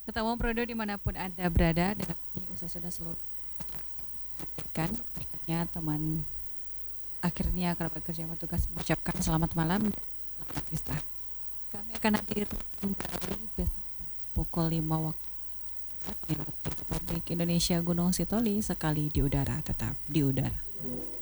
Ketemu Prodo dimanapun Anda berada, dengan ini usai sudah seluruh kan akhirnya teman akhirnya kerabat kerja yang bertugas mengucapkan selamat malam dan selamat istirahat. Kami akan hadir kembali besok pukul 5 waktu di Republik Indonesia Gunung Sitoli, sekali di udara tetap di udara.